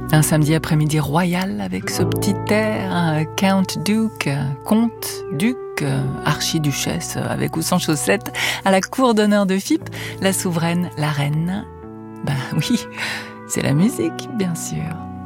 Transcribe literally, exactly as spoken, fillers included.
Un samedi après-midi royal avec ce petit air, Count Duke, comte, duc, archiduchesse, avec ou sans chaussettes, à la cour d'honneur de Fippe, la souveraine, la reine. Ben oui, c'est la musique, bien sûr.